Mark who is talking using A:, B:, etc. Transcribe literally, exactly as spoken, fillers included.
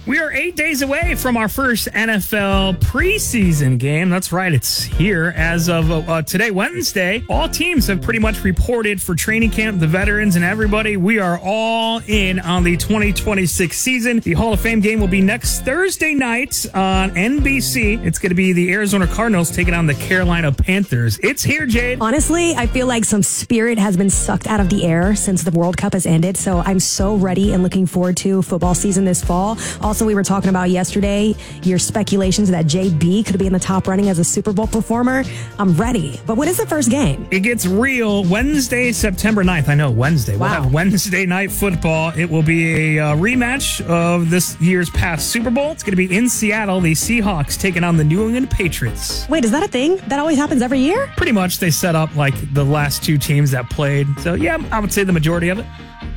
A: We are eight days away from our first N F L preseason game. That's right, it's here as of uh, today, Wednesday. All teams have pretty much reported for training camp, the veterans and everybody. We are all in on the twenty twenty-six season. The Hall of Fame game will be next Thursday night on N B C. It's going to be the Arizona Cardinals taking on the Carolina Panthers. It's here, Jade.
B: Honestly, I feel like some spirit has been sucked out of the air since the World Cup has ended, so I'm so ready and looking forward to football season this fall. Also, we were talking about yesterday your speculations that J B could be in the top running as a Super Bowl performer. I'm ready. But when is the first game?
A: It gets real Wednesday, September ninth. I know, Wednesday. We'll
B: Wow.
A: have Wednesday night football. It will be a uh, rematch of this year's past Super Bowl. It's going to be in Seattle. The Seahawks taking on the New England Patriots.
B: Wait, is that a thing? That always happens every year?
A: Pretty much they set up like the last two teams that played. So, yeah, I would say the majority of it.